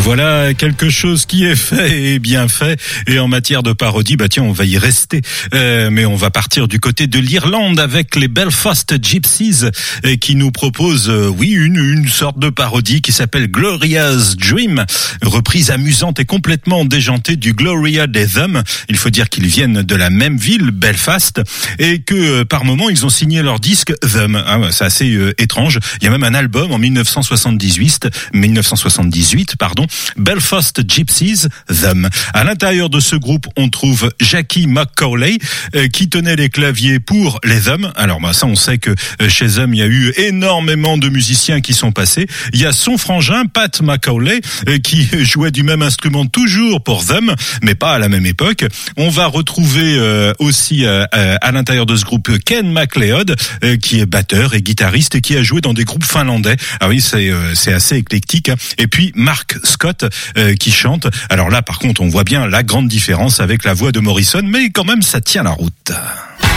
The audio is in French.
Voilà quelque chose qui est fait et bien fait. Et en matière de parodie, on va y rester. Mais on va partir du côté de l'Irlande avec les Belfast Gypsies qui nous proposent, une sorte de parodie qui s'appelle Gloria's Dream, reprise amusante et complètement déjantée du Gloria des Them. Il faut dire qu'ils viennent de la même ville, Belfast, et que par moment ils ont signé leur disque Them. C'est assez étrange. Il y a même un album en 1978, Belfast Gypsies Them. À l'intérieur de ce groupe, on trouve Jackie McCauley qui tenait les claviers pour les Them. Alors ça, on sait que chez Them, il y a eu énormément de musiciens qui sont passés. Il y a son frangin Pat McCauley qui jouait du même instrument toujours pour Them, mais pas à la même époque. On va retrouver aussi à l'intérieur de ce groupe Ken MacLeod qui est batteur et guitariste et qui a joué dans des groupes finlandais. Ah oui, c'est assez éclectique. Et puis Mark Scott qui chante. Alors là, par contre, on voit bien la grande différence avec la voix de Morrison, mais quand même, ça tient la route.